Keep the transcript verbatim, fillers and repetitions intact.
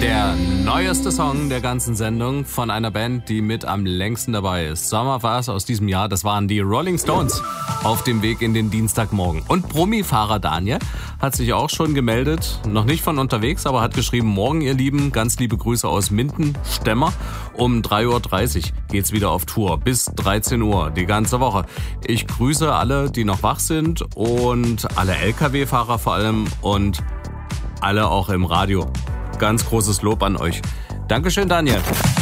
Der neueste Song der ganzen Sendung von einer Band, die mit am längsten dabei ist. Summer war es aus diesem Jahr, das waren die Rolling Stones auf dem Weg in den Dienstagmorgen. Und Brummi-Fahrer Daniel hat sich auch schon gemeldet, noch nicht von unterwegs, aber hat geschrieben, morgen ihr Lieben, ganz liebe Grüße aus Minden-Stemmer. Um drei Uhr dreißig geht's wieder auf Tour, bis dreizehn Uhr, die ganze Woche. Ich grüße alle, die noch wach sind und alle L K W-Fahrer vor allem und alle auch im Radio. Ganz großes Lob an euch. Dankeschön, Daniel.